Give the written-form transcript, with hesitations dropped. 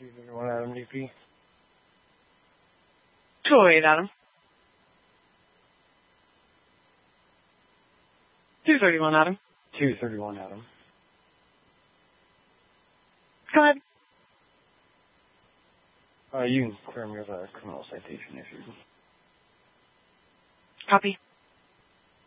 231 Adam DP. 208 Adam. 231 Adam. 231 Adam. Go ahead. You can clear me with a criminal citation if you... Copy.